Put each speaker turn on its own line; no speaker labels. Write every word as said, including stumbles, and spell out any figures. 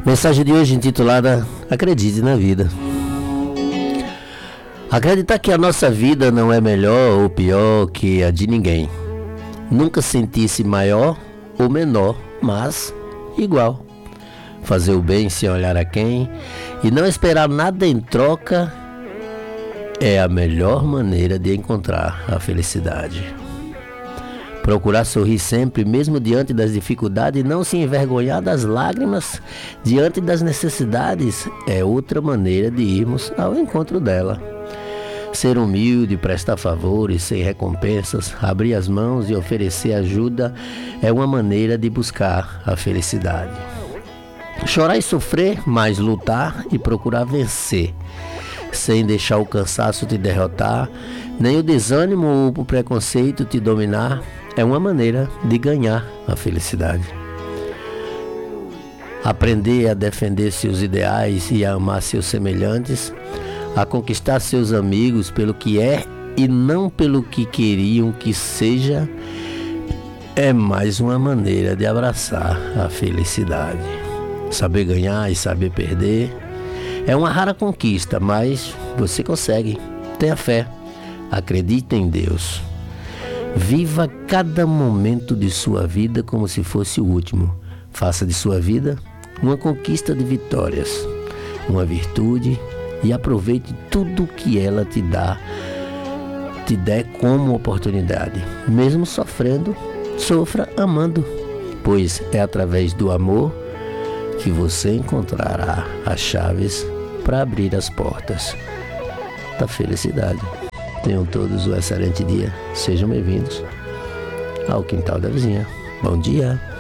Mensagem de hoje intitulada Acredite na Vida. Acreditar que a nossa vida não é melhor ou pior que a de ninguém. Nunca sentir-se maior ou menor, mas igual. Fazer o bem sem olhar a quem e não esperar nada em troca é a melhor maneira de encontrar a felicidade. Procurar sorrir sempre, mesmo diante das dificuldades, e não se envergonhar das lágrimas diante das necessidades, é outra maneira de irmos ao encontro dela. Ser humilde, prestar favores sem recompensas, abrir as mãos e oferecer ajuda é uma maneira de buscar a felicidade. Chorar e sofrer, mas lutar e procurar vencer, sem deixar o cansaço te derrotar, nem o desânimo ou o preconceito te dominar, é uma maneira de ganhar a felicidade. Aprender a defender seus ideais e a amar seus semelhantes, a conquistar seus amigos pelo que é e não pelo que queriam que seja, é mais uma maneira de abraçar a felicidade. Saber ganhar e saber perder é uma rara conquista, mas você consegue. Tenha fé, acredite em Deus. Viva cada momento de sua vida como se fosse o último. Faça de sua vida uma conquista de vitórias, uma virtude, e aproveite tudo que ela te dá, te der como oportunidade. Mesmo sofrendo, sofra amando, pois é através do amor que você encontrará as chaves para abrir as portas da felicidade. Tenham todos um excelente dia. Sejam bem-vindos ao Quintal da Vizinha. Bom dia!